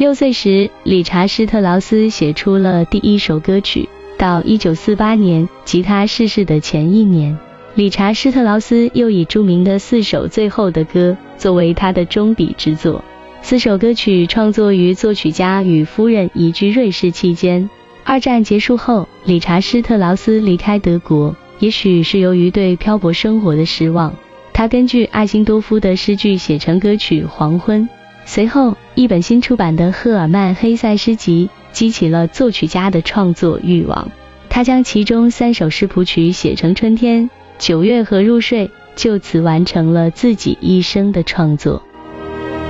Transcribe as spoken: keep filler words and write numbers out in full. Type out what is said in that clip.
六岁时，理查施特劳斯写出了第一首歌曲。到一九四八年，即他逝世的前一年，理查施特劳斯又以著名的四首最后的歌作为他的终笔之作。四首歌曲创作于作曲家与夫人移居瑞士期间。二战结束后，理查施特劳斯离开德国，也许是由于对漂泊生活的失望，他根据艾辛多夫的诗句写成歌曲《黄昏》。随后，一本新出版的赫尔曼黑塞诗集激起了作曲家的创作欲望。他将其中三首诗谱曲写成《春天》《九月》和《入睡》，就此完成了自己一生的创作。